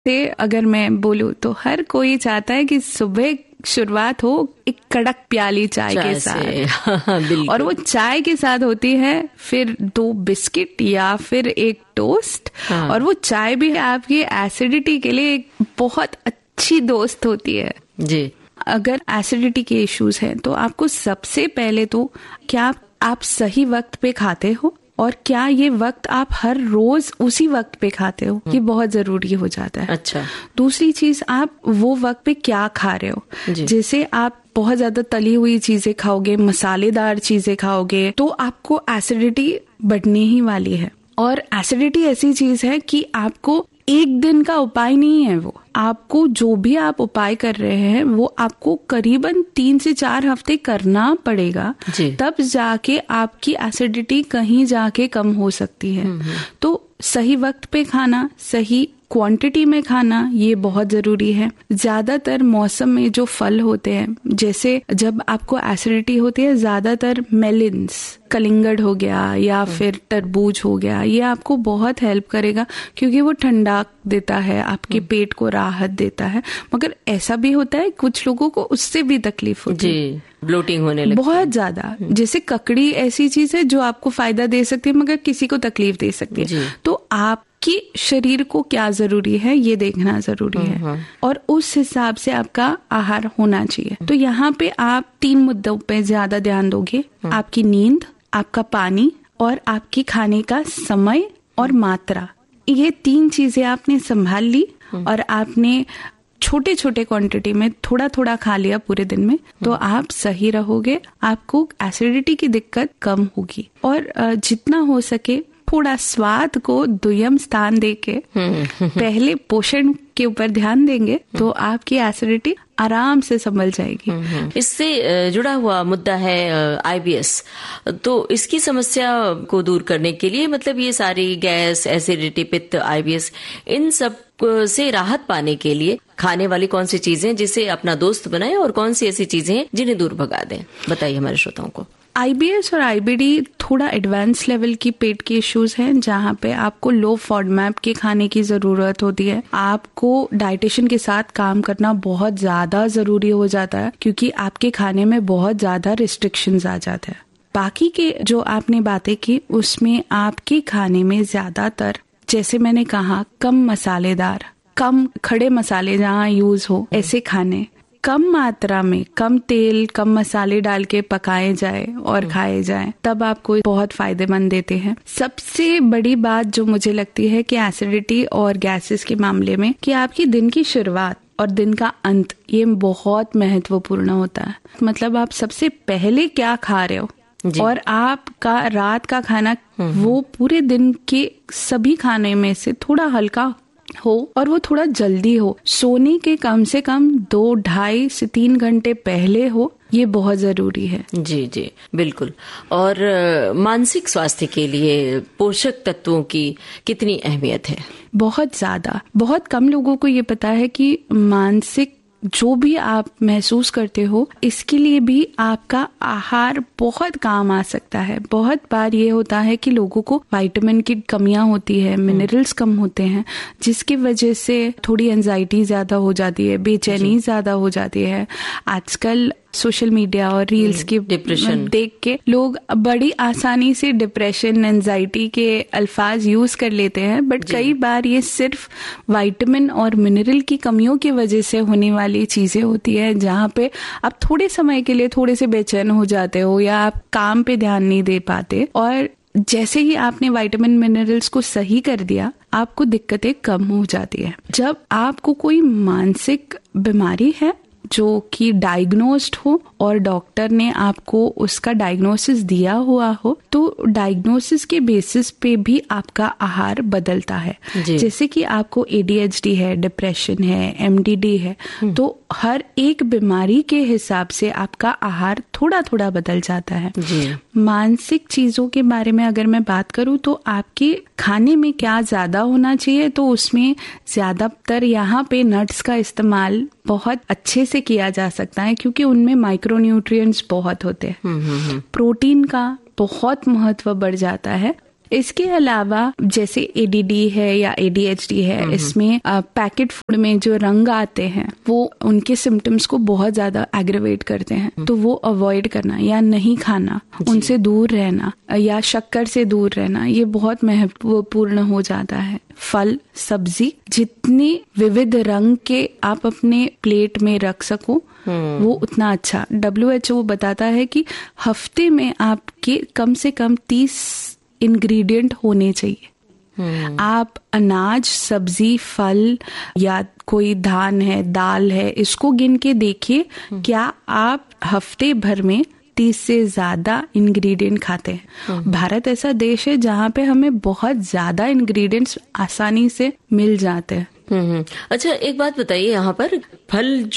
से अगर मैं बोलूँ तो हर कोई चाहता है कि सुबह शुरुआत हो एक कड़क प्याली चाय के साथ। और वो चाय के साथ होती है फिर 2 बिस्किट या फिर एक टोस्ट। और वो चाय भी आपकी एसिडिटी के लिए एक बहुत अच्छी दोस्त होती है जी। अगर एसिडिटी के इश्यूज हैं तो आपको सबसे पहले तो क्या आप सही वक्त पे खाते हो और क्या ये वक्त आप हर रोज उसी वक्त पे खाते हो, ये बहुत जरूरी हो जाता है। अच्छा। दूसरी चीज, आप वो वक्त पे क्या खा रहे हो। जैसे आप बहुत ज्यादा तली हुई चीजें खाओगे, मसालेदार चीजें खाओगे तो आपको एसिडिटी बढ़ने ही वाली है। और एसिडिटी ऐसी चीज है कि आपको एक दिन का उपाय नहीं है, वो आपको जो भी आप उपाय कर रहे हैं वो आपको करीबन 3 से 4 हफ्ते करना पड़ेगा, तब जाके आपकी एसिडिटी कहीं जाके कम हो सकती है। तो सही वक्त पे खाना, सही क्वांटिटी में खाना, ये बहुत जरूरी है। ज्यादातर मौसम में जो फल होते हैं, जैसे जब आपको एसिडिटी होती है, ज्यादातर मेलिन्स, कलिंगड़ हो गया या फिर तरबूज हो गया, ये आपको बहुत हेल्प करेगा क्योंकि वो ठंडा देता है, आपके पेट को राहत देता है। मगर ऐसा भी होता है कुछ लोगों को उससे भी तकलीफ होती है, ब्लोटिंग होने लगती है बहुत ज्यादा। जैसे ककड़ी ऐसी चीज है जो आपको फायदा दे सकती है मगर किसी को तकलीफ दे सकती है। तो आपकी शरीर को क्या जरूरी है ये देखना जरूरी है और उस हिसाब से आपका आहार होना चाहिए। तो यहाँ पे आप 3 मुद्दों पे ज्यादा ध्यान दोगे, आपकी नींद, आपका पानी और आपकी खाने का समय और मात्रा। ये 3 चीजें आपने संभाल ली और आपने छोटे छोटे क्वांटिटी में थोड़ा थोड़ा खा लिया पूरे दिन में, तो आप सही रहोगे, आपको एसिडिटी की दिक्कत कम होगी। और जितना हो सके थोड़ा स्वाद को दुय्यम स्थान देके पहले पोषण के ऊपर ध्यान देंगे तो आपकी एसिडिटी आराम से संभल जाएगी। इससे जुड़ा हुआ मुद्दा है IBS। तो इसकी समस्या को दूर करने के लिए, मतलब ये सारी गैस, एसिडिटी, पित्त, IBS, इन सब से राहत पाने के लिए खाने वाली कौन सी चीजें जिसे अपना दोस्त बनाए और कौन सी ऐसी चीजें हैं जिन्हें दूर भगा दें, बताइए हमारे श्रोताओं को। IBS और IBD थोड़ा एडवांस लेवल की पेट के इश्यूज हैं जहाँ पे आपको लो फॉडमैप के खाने की जरूरत होती है। आपको डाइटिशियन के साथ काम करना बहुत ज्यादा जरूरी हो जाता है क्योंकि आपके खाने में बहुत ज्यादा रिस्ट्रिक्शंस आ जाते हैं। बाकी के जो आपने बातें की उसमें आपके खाने में ज्यादातर, जैसे मैंने कहा, कम मसालेदार, कम खड़े मसाले जहाँ यूज हो ऐसे खाने, कम मात्रा में कम तेल, कम मसाले डाल के पकाए जाए और खाए जाए, तब आपको बहुत फायदेमंद देते हैं। सबसे बड़ी बात जो मुझे लगती है कि एसिडिटी और गैसेस के मामले में, कि आपकी दिन की शुरुआत और दिन का अंत ये बहुत महत्वपूर्ण होता है। मतलब आप सबसे पहले क्या खा रहे हो और आपका रात का खाना वो पूरे दिन के सभी खाने में से थोड़ा हल्का हो और वो थोड़ा जल्दी हो, सोने के कम से कम 2, 2.5 से 3 घंटे पहले हो, ये बहुत जरूरी है। जी जी बिल्कुल। और मानसिक स्वास्थ्य के लिए पोषक तत्वों की कितनी अहमियत है? बहुत ज्यादा। बहुत कम लोगों को ये पता है कि मानसिक जो भी आप महसूस करते हो इसके लिए भी आपका आहार बहुत काम आ सकता है। बहुत बार ये होता है कि लोगों को विटामिन की कमियां होती है, मिनरल्स कम होते हैं, जिसकी वजह से थोड़ी एंजाइटी ज्यादा हो जाती है, बेचैनी ज्यादा हो जाती है। आजकल सोशल मीडिया और रील्स की डिप्रेशन देख के लोग बड़ी आसानी से डिप्रेशन, एंजाइटी के अल्फाज यूज कर लेते हैं, बट कई बार ये सिर्फ विटामिन और मिनरल की कमियों की वजह से होने वाली चीजें होती है, जहाँ पे आप थोड़े समय के लिए थोड़े से बेचैन हो जाते हो या आप काम पे ध्यान नहीं दे पाते। और जैसे ही आपने विटामिन मिनरल्स को सही कर दिया, आपको दिक्कतें कम हो जाती है। जब आपको कोई मानसिक बीमारी है जो कि डायग्नोस्ड हो और डॉक्टर ने आपको उसका डायग्नोसिस दिया हुआ हो, तो डायग्नोसिस के बेसिस पे भी आपका आहार बदलता है। जैसे कि आपको ADHD है, डिप्रेशन है, MDD है, तो हर एक बीमारी के हिसाब से आपका आहार थोड़ा थोड़ा बदल जाता है। मानसिक चीजों के बारे में अगर मैं बात करूं तो आपके खाने में क्या ज्यादा होना चाहिए, तो उसमें ज्यादातर यहाँ पे नट्स का इस्तेमाल बहुत अच्छे से किया जा सकता है क्योंकि उनमें माइक्रोन्यूट्रिएंट्स बहुत होते हैं। प्रोटीन का बहुत महत्व बढ़ जाता है इसके अलावा जैसे ADD है या ADHD है, इसमें पैकेट फूड में जो रंग आते हैं वो उनके सिम्टम्स को बहुत ज्यादा एग्रेवेट करते हैं, तो वो अवॉइड करना या नहीं खाना, उनसे दूर रहना या शक्कर से दूर रहना, ये बहुत महत्वपूर्ण हो जाता है। फल सब्जी जितने विविध रंग के आप अपने प्लेट में रख सको वो उतना अच्छा। WHO बताता है कि हफ्ते में आपके कम से कम 30 इंग्रेडिएंट होने चाहिए। आप अनाज, सब्जी, फल या कोई धान है, दाल है, इसको गिन के देखिए क्या आप हफ्ते भर में 30 से ज्यादा इंग्रेडिएंट खाते हैं। भारत ऐसा देश है जहाँ पे हमें बहुत ज्यादा इंग्रेडिएंट्स आसानी से मिल जाते हैं। अच्छा, एक बात बताइए, यहाँ पर फल